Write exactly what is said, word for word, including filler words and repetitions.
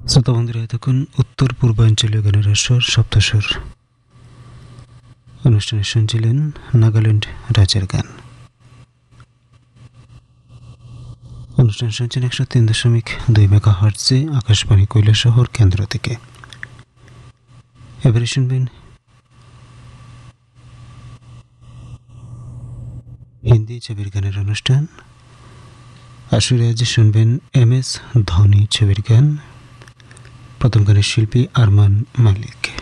শ্রোতা বন্ধুরা, এতক্ষণ উত্তর পূর্বাঞ্চলীয় গানের আসর সপ্তস্বর অনুষ্ঠানে শুনছিলেন নাগাল্যান্ড রাজার গান। অনুষ্ঠান শুনছেন একশো তিন দশমিক দুই মেগা হার্টজে আকাশবাণী কৈলাসহর কেন্দ্র থেকে। এবারে শুনবেন হিন্দি ছবির গানের অনুষ্ঠান। আসলে আজ শুনবেন এম এস ধোনি ছবির গান। প্রথম গানের শিল্পী আরমান মালিক।